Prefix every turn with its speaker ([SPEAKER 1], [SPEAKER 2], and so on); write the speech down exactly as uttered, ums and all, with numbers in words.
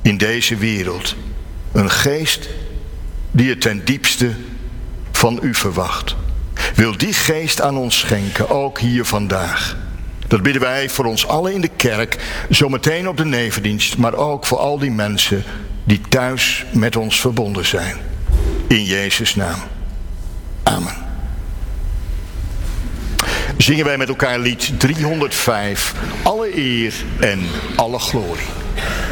[SPEAKER 1] in deze wereld. Een geest die het ten diepste van u verwacht. Wil die geest aan ons schenken, ook hier vandaag. Dat bidden wij voor ons allen in de kerk, zometeen op de nevendienst, maar ook voor al die mensen die thuis met ons verbonden zijn. In Jezus' naam. Amen. Zingen wij met elkaar lied driehonderdvijf, alle eer en alle glorie.